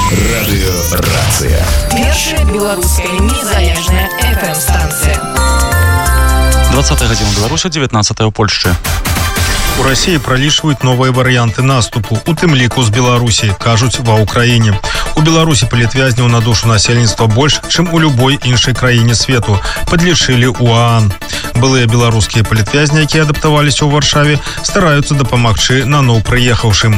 Радыёрацыя. Першая беларуская незалежная FM-станцыя. 20 гадзіна ў Беларусі, 19 ў Польшчы. У России пролічваюць новыя варыянты наступу, у тым ліку з Беларусі, кажуць ва Ўкраіне. У Беларусі палітвязняў на душу насельніцтва больш, чым у любой іншай краіне свету, падлічылі ў ААН. Былыя беларускія палітвязні, якія адаптаваліся ў Варшаве, стараюцца дапамагчы наноў прыехаўшым.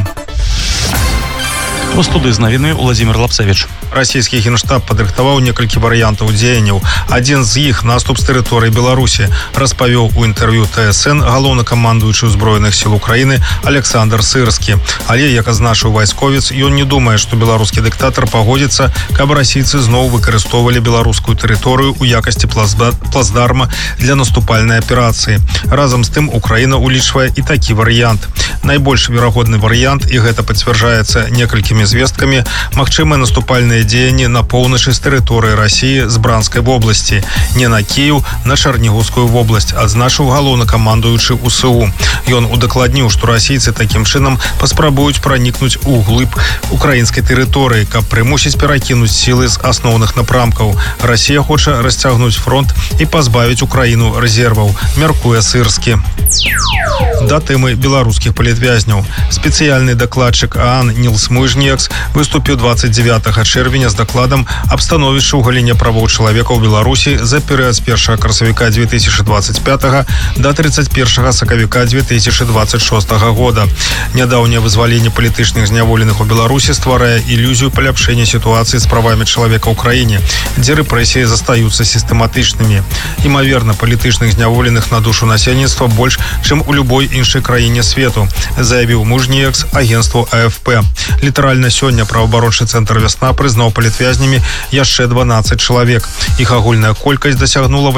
У студыі з навіны Владзімир Лапцевіч. Расійскі генштаб падрыхтаваў некалькі варыянтаў дзеянняў. Адзін з іх наступ з тэрыторыі Беларусі, распавёў у інтэрв'ю ТСН галоўнакамандуючы ўзброеных сіл Украіны Александр Сырскі. Але, як азначыў вайсковец, ён не думае, што беларускі дыктатар пагодзіцца, каб расійцы зноў выкарыстоўвалі беларускую тэрыторыю ў якасці плацдарма для наступальнай аперацыі. Разам з тым Украіна улічвае і такі варыянт. Найбольш верагодны варыянт, і гэта пацвярджаецца некалькімі звесткамі, магчымыя наступальныя дзеянні на поўначы з тэрыторыі Расіі з Бранскай вобласці, не на Кіеў, на Чарнігаўскую вобласць, адзначыў галоўнакамандуючы УСУ. Ён удакладніў, што расійцы такім чынам паспрабуюць пранікнуць у глыб украінскай тэрыторыі, каб прымусіць перакінуць сілы з асноўных напрамкаў. Расія хоча расцягнуць фронт і пазбавіць Украіну рэзерваў, мяркуе Сырскі. Да тэмы беларускіх палітвязняў. Спецыяльны дакладчык ААН Нілс Мужніякс выступіў 29 чэрвеня з дакладам аб становішчы ў галіне правоў чалавека ў Беларусі за перыяд з 1 красавіка 2025 да 31 сакавіка 2026 года. Нядаўняе вызваленне палітычных зняволеных у Беларусі стварае ілюзію паляпшэння сітуацыі з правамі чалавека ў краіне, дзе рэпрэсіі застаюцца сістэматычнымі. Імаверна, палітычных зняволеных на душу насельніцтва больш, чым у любой іншай краіне свету, заявіў Мужніякс агенству АФП. Літаральна сёння праваабарончы цэнтр «Вясна» прызнаў палітвязнямі яшчэ 12 чалавек. Іх агульная колькасць дасягнула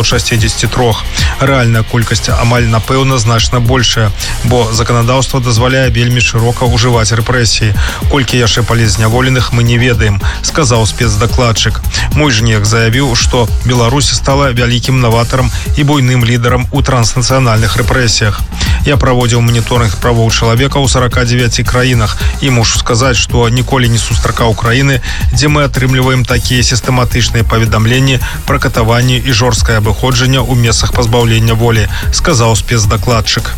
863. Рэальная колькасць амаль напэўна значна большая, бо заканадаўства дазваляе вельмі шырока ўжываць рэпрэсіі. Колькі яшчэ палітзняволеных мы не ведаем, сказаў спецдакладчык. Мужніякс заявіў, што Беларусь стала вялікім наватарам і буйным лідарам у транснацыянальных рэпрэсіях. Я праводзіў маніторынг правоў чалавека ў 49 краінах і мушу сказаць, што ніколі не сустракаў краіны, дзе мы атрымліваем такія сістэматычныя паведамленні пра катаванні і жорсткае абыходжанне ў месцах пазбаўлення волі, сказаў спецдакладчык.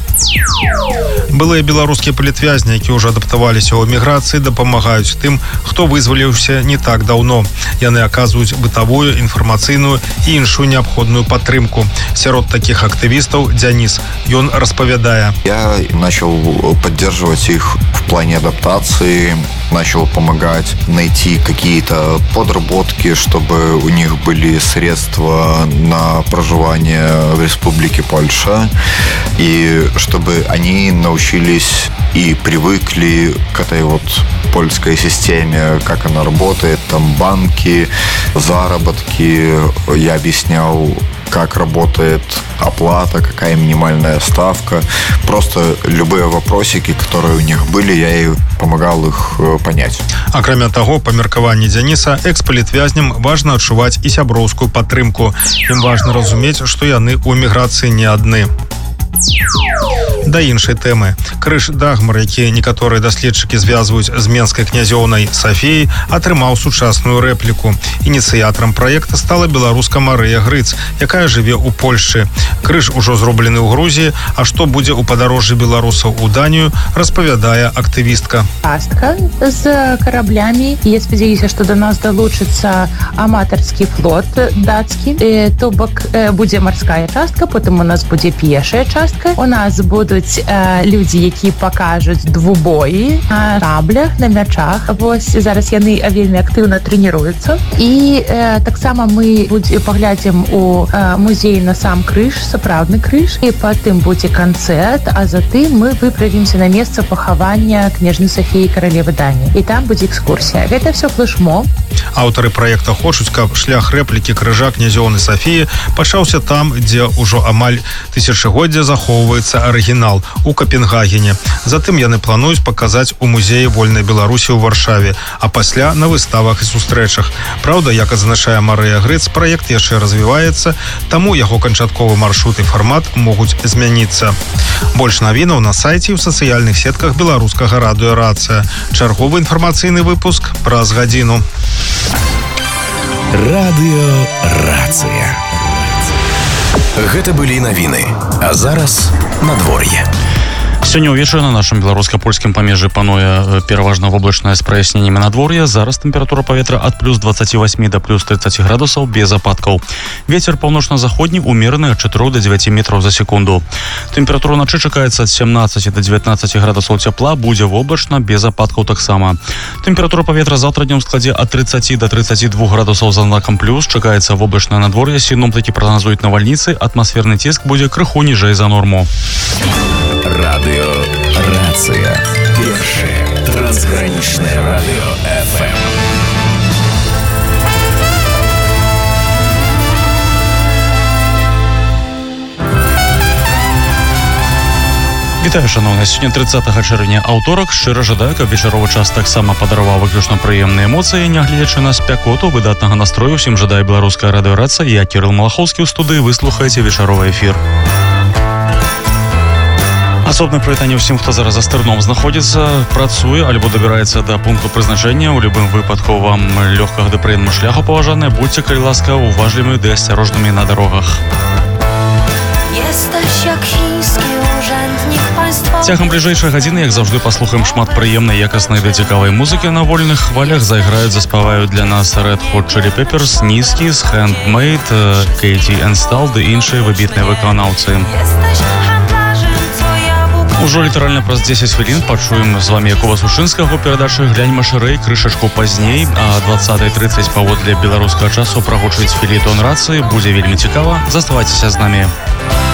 Былыя беларускія палітвязні, які ўжо адаптаваліся ў эміграцыі, дапамагаюць тым, хто вызваліўся не так даўно. Яны аказваюць бытавую, інфармацыйную і іншую неабходную падтрымку. Сярод такіх актывістаў Дзяніс. Ён распавядае. Я начал поддерживать их в плане адаптации, начал помогать найти какие-то подработки, чтобы у них были средства на проживание в Республике Польша, и чтобы они научились и привыкли к этой вот польской системе, как она работает, там банки, заработки. Я объяснял, как работает оплата, какая минимальная ставка. Просто любые вопросики, которые у них были, я и помогал их понять. Акрамя таго, па меркаванні Дзяніса, экс-палітвязням важна адчуваць і сяброўскую падтрымку. Ім важна разумець, што яны ў эміграцыі не адны. Да іншай тэмы. Крыж Дагмар, які некаторыя даследчыкі звязваюць з менскай князёўнай Сафіяй, атрымаў сучасную рэпліку. Ініцыятарам праекта стала беларуска Марыя Грыц, якая жыве ў Польшчы. Крыж ужо зроблены ў Грузіі, а што будзе ў падарожжы беларусаў у Данію, распавядае актывістка. Частка з караблямі. Я спадзяюся, што да нас далучыцца аматарскі флот дацкі. То бок будзе марская частка, потым у нас будзе пешая частка. У нас будуць людзі, якія пакажуць двубоі на раблях, на мячах. Вось зараз яны вельмі актыўна трэніруюцца. І таксама мы паглядзім у музей на сам крыж, сапраўдны крыж, і потым будзе канцэрт, а затым мы выправімся на месца пахавання княжны Сафіі каралевы Даніі. І там будзе экскурсія. Гэта все флешмоб. Аўтары праекта хочуць, каб шлях рэплікі крыжа князёўны Сафіі пачаўся там, дзе ўжо амаль тысячагоддзя захоўваецца арыгінал. фінал у Капенгагене. Затым яны плануюць паказаць у музеі вольнай Беларусі ў Варшаве, а пасля на выставах і сустрэчах. Праўда, як адзначае Марыя Грыц, праект яшчэ развіваецца, таму яго канчатковы маршрут і фармат могуць змяніцца. Больш навінаў на сайце і ў сацыяльных сетках беларускага радыё «Рацыя». Чарговы інфармацыйны выпуск праз гадзіну. Радыё «Рацыя». Гэта былі навіны. А зараз надвор'е. Сёння ўвечары на нашым беларуска-польскім памежжы пануе пераважна воблачнае з праясненнямі надвор'я. Зараз тэмпература паветра ад плюс 28 да плюс 30 градусаў без ападкаў. Вецер паўночна-заходні умераны ад 4 до 9 метраў за секунду. Тэмпература начы чакаецца ад 17 до 19 градусаў цяпла, будзе воблачна без ападкаў таксама. Тэмпература паветра заўтра днём складзе ад 30 до 32 градусаў за знакам плюс. Чакаецца воблачнае надвор'е, сіноптыкі прагназуюць навальніцы, атмасферны ціск будзе крыху ніжэй за норму. Радыё «Рацыя». Першае трансгранічнае радыё FM. Вітаю, шановні. Сьогодні 30 червня, аўторак. Шчыра жадаю, каб вечаровы час таксама падараваў выключна прыемныя эмоцыі, нягледзячы на спякоту, выдатнага настрою. Усім жадаю беларуская радыё «Рацыя». Я Кірыл Малахоўскі ў студыі. Вы слухаеце вечаровы эфір. Асобнае прывітанне ўсім, хто зараз за стырном знаходзіцца, працуе альбо дабіраецца да пункту прызначэння. У любым выпадку вам лёгкага ды прыемнага шляху, паважаныя. Будьце, калі ласка, уважлівымі ды асцярожнымі на дарогах. Цягам бліжэйшай гадзіны, як заўжды, паслухаем шмат прыемнай, якаснай ды цікавай музыкі на вольных хвалях. Зайграюць, заспяваюць для нас Red Hot Chili Peppers, Нізкіс, Handmade, Katie and Stall ды іншыя выбітныя выканаўцы. Ужо літаральна праз 10 хвілін пачуем з вами Якова Сушынскага у перадачы «Глянь машырэй», крышачку пазней, а 20:30 паводле беларускага часу прагучыць фелетон «Рацыі». Будзе вельмі цікава. Заставайцеся з намі.